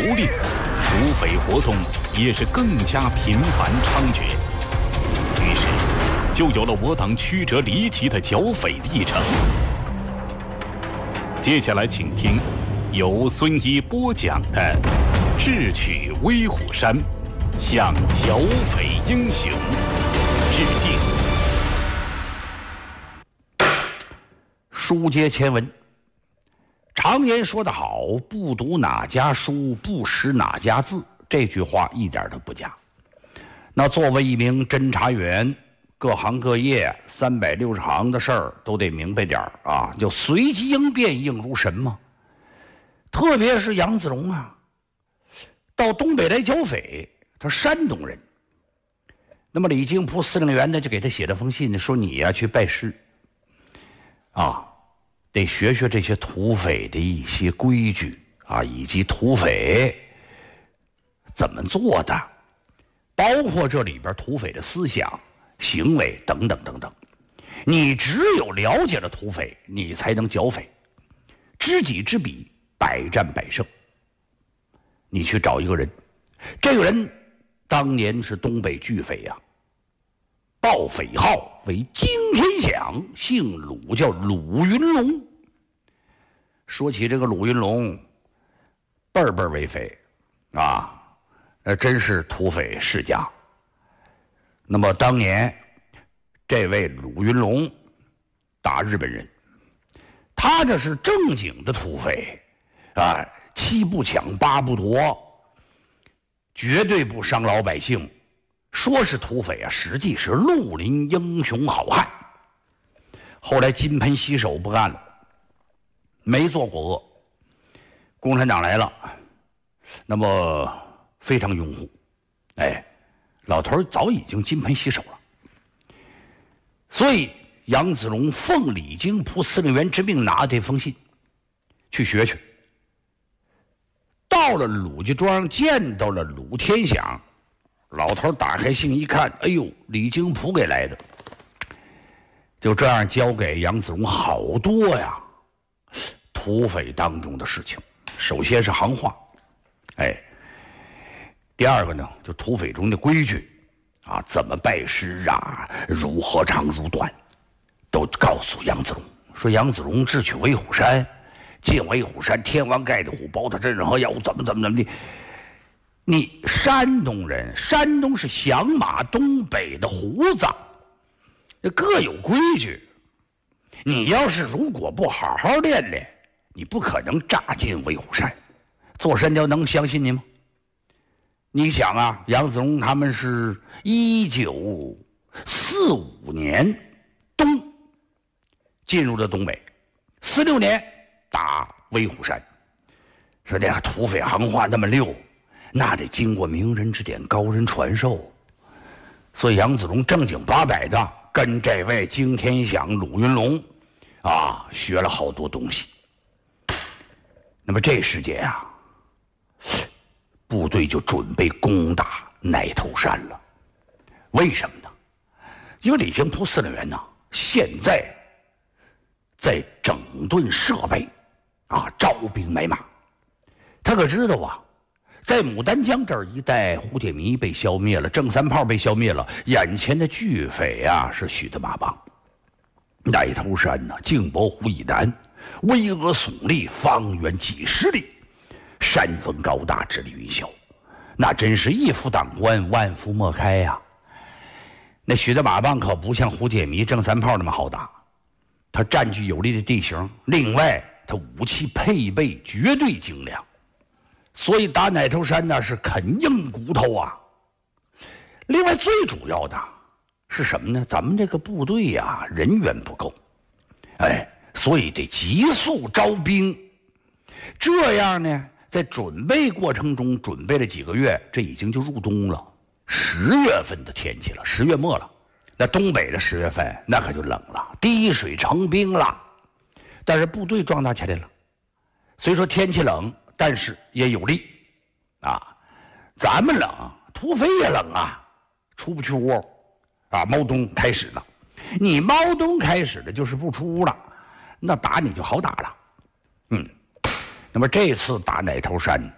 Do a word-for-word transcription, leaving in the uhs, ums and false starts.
令，土匪活动也是更加频繁猖獗。于是，就有了我党曲折离奇的剿匪历程。接下来，请听由孙一播讲的《智取威虎山》，向剿匪英雄致敬。 书接前文，常言说得好，不读哪家书，不识哪家字，这句话一点都不假。那作为一名侦查员，各行各业三百六十行的事儿都得明白点儿啊，就随机应变，应如神嘛。特别是杨子荣啊，到东北来剿匪，他山东人。那么李敬铺司令员呢，就给他写了封信，说你呀、啊、去拜师啊，得学学这些土匪的一些规矩啊，以及土匪怎么做的，包括这里边土匪的思想、行为等等等等。你只有了解了土匪，你才能剿匪。知己知彼，百战百胜。你去找一个人，这个人当年是东北巨匪呀、啊，报匪号为惊天响，姓鲁，叫鲁云龙。说起这个鲁云龙，辈辈为匪啊，那真是土匪世家。那么当年这位鲁云龙打日本人，他这是正经的土匪啊，七不抢八不夺，绝对不伤老百姓。说是土匪啊，实际是绿林英雄好汉。后来金盆洗手不干了，没做过恶。共产党来了，那么非常拥护，哎，老头早已经金盆洗手了。所以杨子荣奉李敬铺司令员之命，拿这封信去学去。到了鲁家庄，见到了鲁天祥，老头打开信一看，哎呦，李敬铺给来的。就这样交给杨子荣好多呀，土匪当中的事情。首先是行话，哎，第二个呢，就土匪中的规矩啊，怎么拜师啊，如何长如短，都告诉杨子荣。说杨子荣智取威虎山，进威虎山，天王盖地虎，宝塔镇人和妖，怎么怎么怎么的。你山东人，山东是响马东北的胡子，各有规矩。你要是如果不好好练练，你不可能炸进威虎山。座山雕能相信你吗？你想啊，杨子荣他们是一九四五年冬进入了东北，四六年打威虎山。说这个土匪行话那么溜，那得经过名人指点，高人传授。所以杨子荣正经八百的跟这位惊天响鲁云龙啊学了好多东西。那么这时间啊，部队就准备攻打奶头山了。为什么呢？因为李敬铺司令员呢，现在在整顿设备啊，招兵买马。他可知道啊，在牡丹江这儿一带，胡铁迷被消灭了，郑三炮被消灭了，眼前的巨匪啊是许德马帮。奶头山呢、啊，镜泊湖以南，巍峨耸立，方圆几十里，山峰高大，直立云霄，那真是一夫当关，万夫莫开呀、啊。那许德马帮可不像胡铁迷、郑三炮那么好打，他占据有利的地形，另外他武器配备绝对精良。所以打奶头山呢是啃硬骨头啊。另外最主要的是什么呢？咱们这个部队呀、啊、人员不够，哎，所以得急速招兵。这样呢，在准备过程中准备了几个月，这已经就入冬了，十月份的天气了，十月末了。那东北的十月份那可就冷了，滴水成冰了。但是部队壮大起来了，虽说天气冷，但是也有力啊。咱们冷，土匪也冷啊，出不去窝啊。猫冬开始了，你猫冬开始的就是不出屋了，那打你就好打了。嗯，那么这次打奶头山，